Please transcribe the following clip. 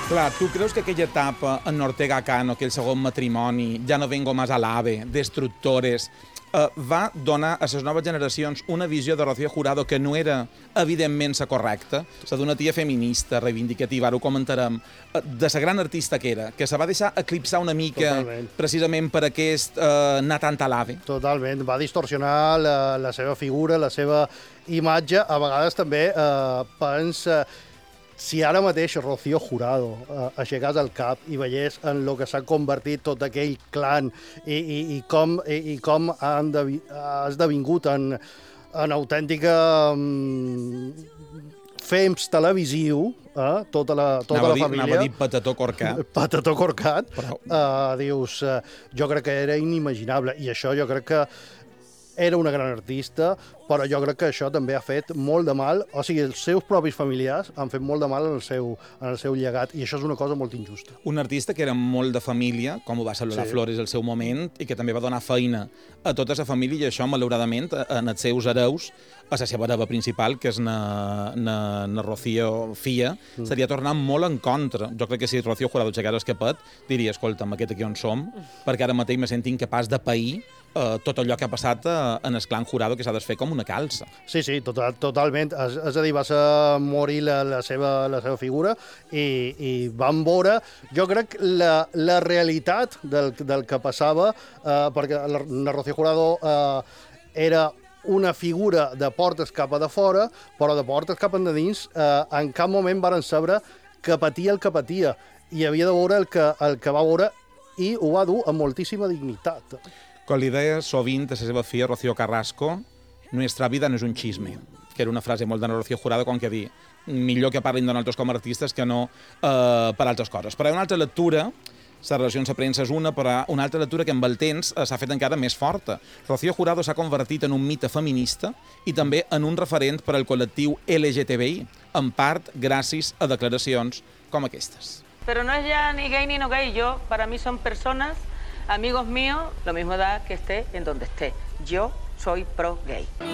Clar, tu creus que aquella etapa en Ortega Cano, aquell segon matrimoni, Ja no vengo más al AVE, Destructores, va donar a les noves generacions una visió de Rocío Jurado que no era, evidentment, la correcta, la d'una tia feminista, reivindicativa, ara ho comentarem, de la gran artista que era, que se va deixar eclipsar una mica precisament per aquest anar tant a l'AVE. Totalment, va distorsionar la seva figura, la seva imatge. A vegades també pensa... Si ara mateix Rocío Jurado aixecàs el cap i veiés en el que s'ha convertit tot aquell clan i com ha esdevingut en autèntica fems televisiu, tota la família... Anava a dir patató corcat. Patató corcat. Dius, jo crec que era inimaginable. I això jo crec que era una gran artista, però jo crec que això també ha fet molt de mal, o sigui, els seus propis familiars han fet molt de mal en el seu llegat, i això és una cosa molt injusta. Un artista que era molt de família, com ho va ser Lola Flores al seu moment, i que també va donar feina a tota la família, i això, malauradament, en els seus hereus, a la seva hereva principal, que és na Rocío Fia, seria tornant molt en contra. Jo crec que si Rocío Jurado aixecara el capet, diria, escolta'm, aquest aquí on som, perquè ara mateix me sento incapaç de pair tot allò que ha passat en el clan Jurado, que s'ha de fer com una calça. Sí, totalment. És a dir, va morir la seva figura i vam veure, jo crec, la realitat del que passava, perquè la Rocío Jurado era una figura de portes cap a de fora, però de portes cap a de dins, en cap moment varen saber que patia el que patia, i havia de veure el que va veure, i ho va dur amb moltíssima dignitat. Com li deia sovint a la seva filla, Rocío Carrasco, nuestra vida no és un xisme, que era una frase molt de Rocío Jurado, com que dir, millor que parlin de nosaltres com a artistes que no per altres coses. Però hi ha una altra lectura, la relació amb la premsa és una, però una altra lectura que amb el temps s'ha fet encara més forta. Rocío Jurado s'ha convertit en un mite feminista i també en un referent per al col·lectiu LGTBI, en part gràcies a declaracions com aquestes. Pero no es ya ni gay ni no gay, yo, para mí son personas, amigos míos, lo mismo da que esté en donde esté. Yo soy pro gay.